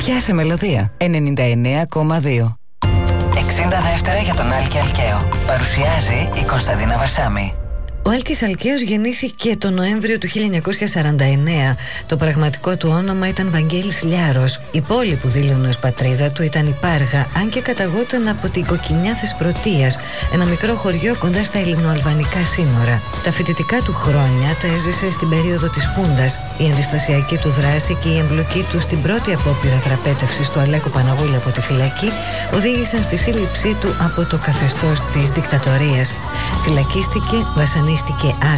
Πιάσε μελωδία. 99,2. 60 δεύτερα για τον Άλκη Αλκαίο. Παρουσιάζει η Κωνσταντίνα Βαρσάμη. Ο Άλκης Αλκαίος γεννήθηκε το Νοέμβριο του 1949. Το πραγματικό του όνομα ήταν Βαγγέλης Λιάρος. Η πόλη που δήλωνε ως πατρίδα του ήταν η Πάργα, αν και καταγόταν από την Κοκκινιά Θεσπρωτείας, ένα μικρό χωριό κοντά στα ελληνοαλβανικά σύνορα. Τα φοιτητικά του χρόνια τα έζησε στην περίοδο της Χούντας. Η αντιστασιακή του δράση και η εμπλοκή του στην πρώτη απόπειρα δραπέτευσης του Αλέκου Παναγούλη από τη φυλακή οδήγησαν στη σύλληψή του από το καθεστώς της δικτατορίας. Φυλακίστηκε, βασανίστηκε